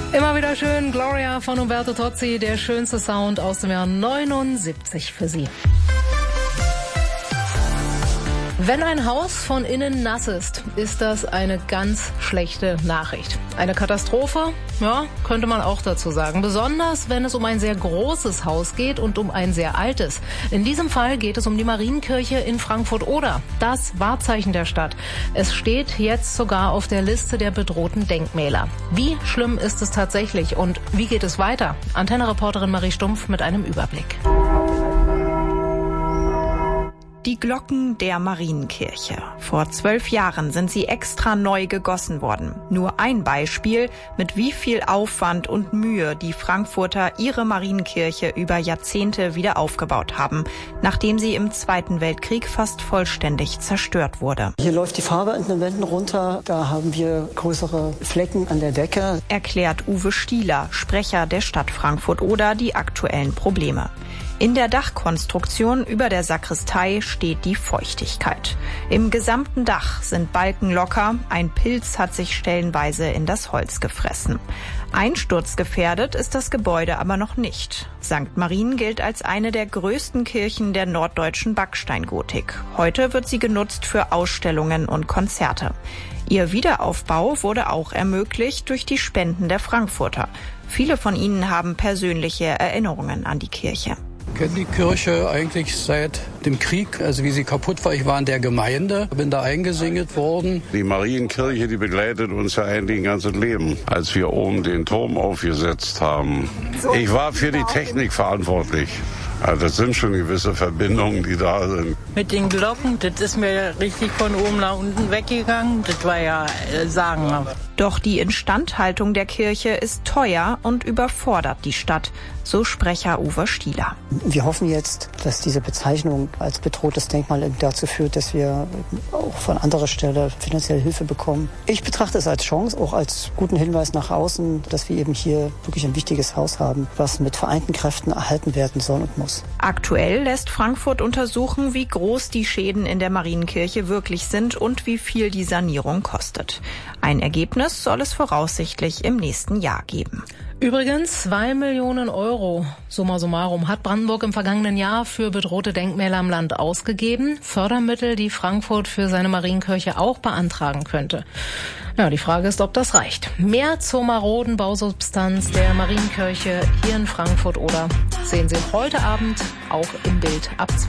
Immer wieder schön, Gloria von Umberto Tozzi, der schönste Sound aus dem Jahr 79 für Sie. Wenn ein Haus von innen nass ist, ist das eine ganz schlechte Nachricht. Eine Katastrophe? Ja, könnte man auch dazu sagen. Besonders, wenn es um ein sehr großes Haus geht und um ein sehr altes. In diesem Fall geht es um die Marienkirche in Frankfurt-Oder. Das Wahrzeichen der Stadt. Es steht jetzt sogar auf der Liste der bedrohten Denkmäler. Wie schlimm ist es tatsächlich und wie geht es weiter? Antenne-Reporterin Marie Stumpf mit einem Überblick. Die Glocken der Marienkirche. Vor 12 Jahren sind sie extra neu gegossen worden. Nur ein Beispiel, mit wie viel Aufwand und Mühe die Frankfurter ihre Marienkirche über Jahrzehnte wieder aufgebaut haben, nachdem sie im Zweiten Weltkrieg fast vollständig zerstört wurde. Hier läuft die Farbe an den Wänden runter, da haben wir größere Flecken an der Decke. Erklärt Uwe Stieler, Sprecher der Stadt Frankfurt-Oder, die aktuellen Probleme. In der Dachkonstruktion über der Sakristei steht die Feuchtigkeit. Im gesamten Dach sind Balken locker, ein Pilz hat sich stellenweise in das Holz gefressen. Einsturzgefährdet ist das Gebäude aber noch nicht. St. Marien gilt als eine der größten Kirchen der norddeutschen Backsteingotik. Heute wird sie genutzt für Ausstellungen und Konzerte. Ihr Wiederaufbau wurde auch ermöglicht durch die Spenden der Frankfurter. Viele von ihnen haben persönliche Erinnerungen an die Kirche. Ich kenne die Kirche eigentlich seit dem Krieg, also wie sie kaputt war. Ich war in der Gemeinde, bin da eingesegnet worden. Die Marienkirche, die begleitet uns ja eigentlich ein ganzes Leben, als wir oben den Turm aufgesetzt haben. Ich war für die Technik verantwortlich. Also das sind schon gewisse Verbindungen, die da sind. Mit den Glocken, das ist mir richtig von oben nach unten weggegangen. Das war ja sagenhaft. Doch die Instandhaltung der Kirche ist teuer und überfordert die Stadt, so Sprecher Uwe Stieler. Wir hoffen jetzt, dass diese Bezeichnung als bedrohtes Denkmal dazu führt, dass wir auch von anderer Stelle finanzielle Hilfe bekommen. Ich betrachte es als Chance, auch als guten Hinweis nach außen, dass wir eben hier wirklich ein wichtiges Haus haben, was mit vereinten Kräften erhalten werden soll und muss. Aktuell lässt Frankfurt untersuchen, wie groß die Schäden in der Marienkirche wirklich sind und wie viel die Sanierung kostet. Ein Ergebnis soll es voraussichtlich im nächsten Jahr geben. Übrigens 2 Millionen Euro, summa summarum, hat Brandenburg im vergangenen Jahr für bedrohte Denkmäler im Land ausgegeben. Fördermittel, die Frankfurt für seine Marienkirche auch beantragen könnte. Ja, die Frage ist, ob das reicht. Mehr zur maroden Bausubstanz der Marienkirche hier in Frankfurt-Oder sehen Sie heute Abend auch im Bild ab 12.